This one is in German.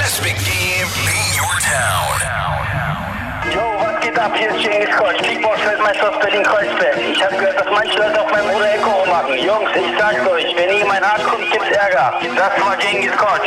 Let's begin Beat Your Town. Jo, was geht ab? Hier ist Genghis Koch, Kickbox-Weltmeister aus Berlin-Kreuzberg. Ich habe gehört, dass manche Leute auf meinen Bruder Echo machen. Jungs, ich sag's euch, wenn ihr in mein Arsch kommt, gibt's Ärger. Das war Genghis Koch.